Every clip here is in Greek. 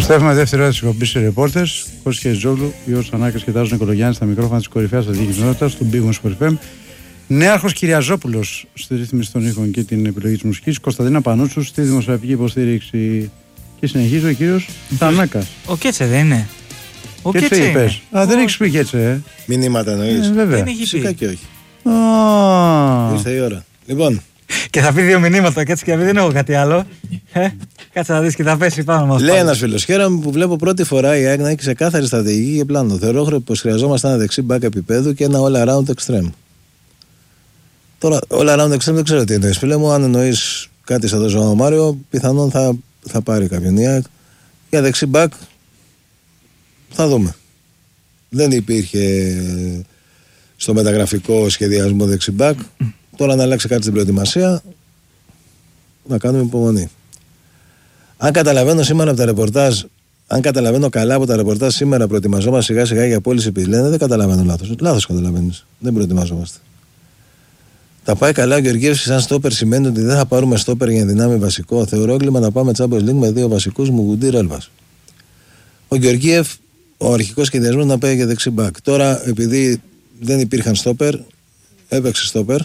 Επιστρέφουμε δεύτερη ώρα τη εκπομπή Ρεπόρτερ. Κώστας Χατζηδόγλου, Γιώργος Θανάκας και Τάσος Νικολογιάννης στα μικρόφωνα τη κορυφαία αθλητική κοινότητα, του Big Wings FM. Νέαρχος Κυριαζόπουλος στη ρύθμιση των ήχων και την επιλογή της μουσικής. Κωνσταντίνα Πανούτσου στη δημοσιογραφική υποστήριξη. Και συνεχίζει ο κύριος Θανάκας. Ο Κέτσε δεν είναι? Ο Κέτσε είπες? Δεν έχεις πει Κέτσε. Μηνύματα εννοείς? Βέβαια. Φυσικά και όχι. Ήρθε η ώρα. Λοιπόν. Και θα πει 2 μηνύματα Κέτσε και δεν έχω κάτι άλλο. Κάτσε να δεις και θα πέσει πάνω μας. Λέει ένας φίλος: χαίρομαι που βλέπω πρώτη φορά η ΑΕΚ να έχει ξεκάθαρη στρατηγική και πλάνο. Θεωρώ πως χρειαζόμαστε ένα δεξί μπακ επίπεδου και ένα all around extreme. Τώρα, all around extreme δεν ξέρω τι εννοείς, φίλε μου. Αν εννοείς κάτι σαν τον Ζωάνο Μάριο, πιθανόν θα πάρει κάποιον η ΑΕΚ. Για δεξί μπακ θα δούμε. Δεν υπήρχε στο μεταγραφικό σχεδιασμό δεξί μπακ. Τώρα να αλλάξει κάτι στην προετοιμασία, να κάνουμε υπομονή. Αν καταλαβαίνω σήμερα από τα ρεπορτάζ, αν καταλαβαίνω καλά από τα ρεπορτάζ, σήμερα προετοιμαζόμαστε σιγά σιγά για πώληση Πιλένε, δεν καταλαβαίνω λάθος. Λάθος καταλαβαίνεις. Δεν προετοιμαζόμαστε. Τα πάει καλά ο Γεωργίευς σαν στόπερ σημαίνει ότι δεν θα πάρουμε στόπερ για δυνάμει βασικό. Θεωρώ έγκλημα να πάμε Champions League με 2 βασικούς Μουγκουντή Ρέλβας. Ο Γεωργίευ, ο αρχικός σχεδιασμός να πάει για δεξί μπακ. Τώρα, επειδή δεν υπήρχαν στόπερ, έπαιξε στόπερ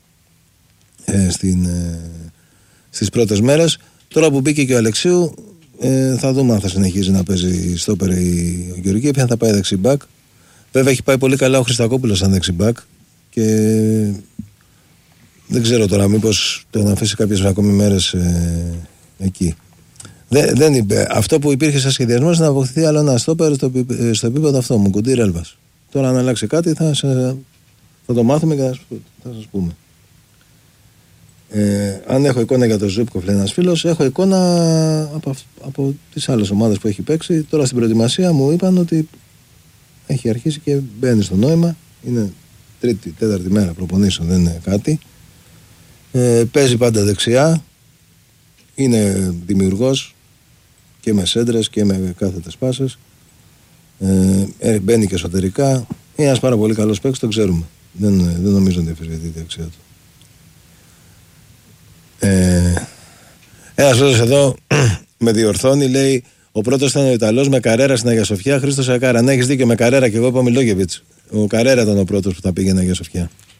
στις πρώτες μέρες. Τώρα που μπήκε και ο Αλεξίου, θα δούμε αν θα συνεχίζει να παίζει στόπερ ο Γεωργίευ ή αν θα πάει δεξί μπακ. Βέβαια έχει πάει πολύ καλά ο Χριστακόπουλος σαν δεξί μπακ και δεν ξέρω τώρα μήπως τον αφήσει κάποιες ακόμη μέρες εκεί. Δεν είπε. Αυτό που υπήρχε σαν σχεδιασμός είναι να αποκτηθεί άλλο ένα στόπερ στο επίπεδο αυτό, Μουγκουντή Ρέλβας. Τώρα αν αλλάξει κάτι θα το μάθουμε και θα σας πούμε. Αν έχω εικόνα για τον Ζούπκοφ, λέει ένας φίλος, έχω εικόνα από τις άλλες ομάδες που έχει παίξει. Τώρα στην προετοιμασία μου είπαν ότι έχει αρχίσει και μπαίνει στο νόημα. Είναι 3η-4η μέρα προπονήσεων, δεν είναι κάτι. Παίζει πάντα δεξιά. Είναι δημιουργός και με σέντρες και με κάθετες πάσες. Μπαίνει και εσωτερικά. Είναι ένας πάρα πολύ καλός παίκτης, το ξέρουμε. Δεν νομίζω ότι αφισβητεί τη δεξιά του. Ένας φίλος εδώ με διορθώνει, λέει: ο πρώτος ήταν ο Ιταλός με Καρέρα στην Αγία Σοφιά, Χρήστος Ακάρα. Ναι, έχεις δίκιο, με Καρέρα και εγώ είπα Μιλόγεβιτς. Ο Καρέρα ήταν ο πρώτος που θα πήγαινε Αγία Σοφιά.